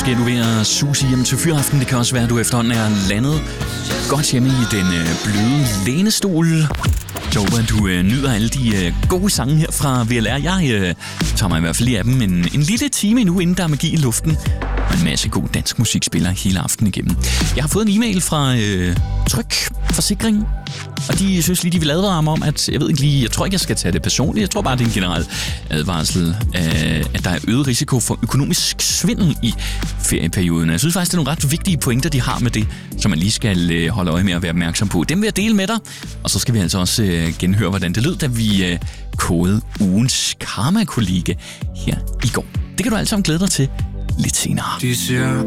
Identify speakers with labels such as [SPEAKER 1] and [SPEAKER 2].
[SPEAKER 1] Måske er du ved at suse hjem til fyraften. Det kan også være, at du efterhånden er landet godt hjemme i den bløde lænestol. Jeg håber, at du nyder alle de gode sange her fra VLR. Jeg tager mig i hvert fald lige af dem en lille time endnu, inden der er magi i luften. Og en masse god dansk musik spiller hele aftenen igennem. Jeg har fået en e-mail fra Tryg Forsikring, og de synes lige, de vil advare mig om, at jeg tror ikke, jeg skal tage det personligt. Jeg tror bare, det er en generel advarsel, at der er øget risiko for økonomisk svindel i ferieperioden. Jeg synes faktisk, det er nogle ret vigtige pointer, de har med det, som man lige skal holde øje med at være opmærksom på. Dem vil jeg dele med dig, og så skal vi altså også genhøre, hvordan det lød, da vi kodede ugens karma-kollega her i går. Det kan du alle sammen glæde dig til lidt senere.